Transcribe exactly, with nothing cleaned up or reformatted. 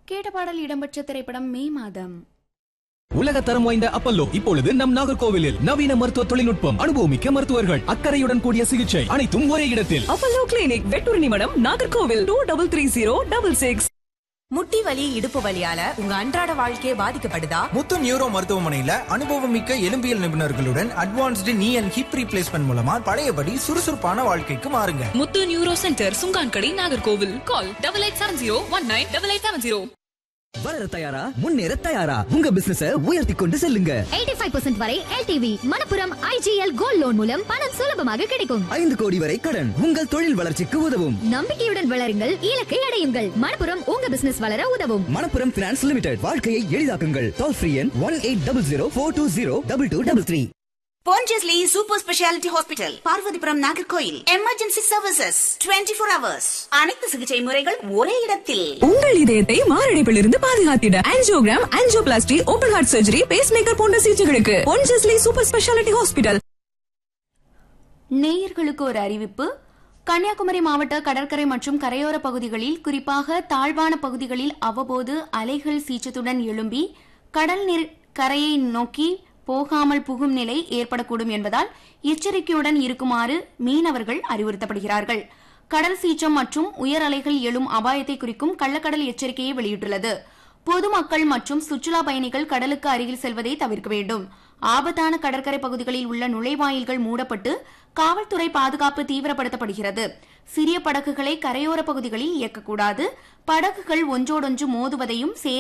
கேட்ட பாடல் இடம்பெற்ற திரைப்படம் மே மாதம். உலக தரம் வாய்ந்த அப்பல்லோ இப்பொழுது நம் நாகர்கோவிலில் நவீன மருத்துவ தொழில்நுட்பம், அனுபவமிக்க மருத்துவர்கள், அக்கறையுடன் கூடிய சிகிச்சை, அனைத்தும் ஒரே இடத்தில். அப்பல்லோ கிளினிக், வெட்டூர் நிமிடம், Nagercoil. Two double three zero double six. முட்டி வலி, இடுப்பு வலியால உங்க அன்றாட வாழ்க்கையே பாதிக்கப்படுதா? முத்து நியூரோ மருத்துவமனையில அனுபவமிக்க எலும்பியல் நிபுணர்களுடன் அட்வான்ஸ்டு நீ அண்ட் ஹிப் ரீப்ளேஸ்மெண்ட் மூலமா பழையபடி சுறுசுறுப்பான வாழ்க்கைக்கு மாறுங்க. முத்து neuro centre, Chunkankadai, Nagercoil. Call double eight seven zero one nine double eight seven zero. வளர தயாரா, முன்னேற தயாரா, உங்க பிசினஸ உயர்த்தி கொண்டு செல்லுங்க. எண்பத்தி ஐந்து சதவீதம் வரை LTV Manappuram IGL gold loan மூலம் பணம் சுலபமாக கிடைக்கும். ஐந்து கோடி வரை கடன் உங்கள் தொழில் வளர்ச்சிக்கு உதவும். நம்பிக்கையுடன் வளருங்கள், இலக்கை அடையுங்கள். மணப்புரம் உங்க பிசினஸ் வளர உதவும். மணப்புரம் பினான்ஸ் லிமிடெட், வாழ்க்கையை எளிதாக்குங்கள். டோல் ஃப்ரீ எண் one eight double zero four two zero double two double three. Pondicherry super speciality hospital, Parvathipuram, Nagercoil. Emergency services twenty four hours. அனைத்து சிகிச்சை முறைகள் ஒரே இடத்தில். உங்கள் இதயத்தை மாரடைப்பிலிருந்து பாதுகாத்திட angiogram, angioplasty, open heart surgery, base maker போன்ற சிகிச்சைகளுக்கு Pondicherry சூப்பர் ஸ்பெஷாலிட்டி ஹாஸ்பிட்டல். நேயர்களுக்கு ஒரு அறிவிப்பு. கன்னியாகுமரி மாவட்ட கடற்கரை மற்றும் கரையோர பகுதிகளில், குறிப்பாக தாழ்வான பகுதிகளில் அவ்வப்போது அலைகள் சீற்றத்துடன் எழும்பி கடல் நீர் கரையை நோக்கி போகாமல் புகும் நிலை ஏற்படக்கூடும் என்பதால் எச்சரிக்கையுடன் இருக்குமாறு மீனவர்கள் அறிவுறுத்தப்படுகிறார்கள். கடல் சீற்றம் மற்றும் உயர் அலைகள் எழும் அபாயத்தை குறிக்கும் கள்ளக்கடல் எச்சரிக்கையை வெளியிட்டுள்ளது. பொதுமக்கள் மற்றும் சுற்றுலா பயணிகள் கடலுக்கு அருகில் செல்வதை தவிர்க்க வேண்டும். ஆபத்தான கடற்கரை பகுதிகளில் உள்ள நுழைவாயில்கள் மூடப்பட்டு காவல்துறை பாதுகாப்பு தீவிரப்படுத்தப்படுகிறது. சிறிய படகுகளை கரையோர பகுதிகளில் இயக்கக்கூடாது. படகுகள் ஒன்றோடொன்று மோதுவதையும்